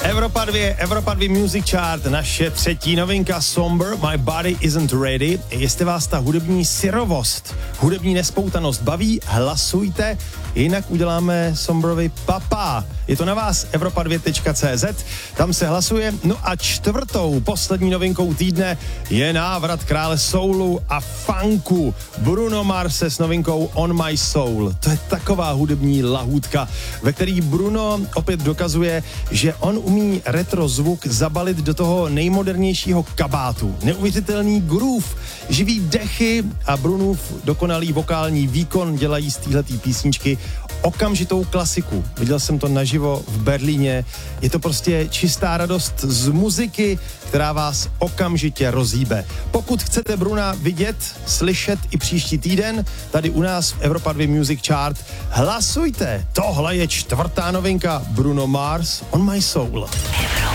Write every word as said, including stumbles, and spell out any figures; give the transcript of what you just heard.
Evropa dva, Evropa dva Music Chart, naše třetí novinka Somber, My Body Isn't Ready. Jestli vás ta hudební syrovost, hudební nespoutanost baví, hlasujte, jinak uděláme Sombrovi papa. Je to na vás, Evropa dva tečka cé zet, tam se hlasuje. No a čtvrtou, poslední novinkou týdne je návrat krále soulu a funku. Bruno Mars s novinkou On My Soul. To je taková hudební lahůdka, ve který Bruno opět dokazuje, že on umí retro zvuk zabalit do toho nejmodernějšího kabátu. Neuvěřitelný groove, živý dechy a Brunův dokonalý vokální výkon dělají z téhletý písničky okamžitou klasiku. Viděl jsem to naživo v Berlíně. Je to prostě čistá radost z muziky, která vás okamžitě rozhýbe. Pokud chcete Bruna vidět, slyšet i příští týden, tady u nás v Evropa dva Music Chart, hlasujte. Tohle je čtvrtá novinka Bruno Mars On My Soul.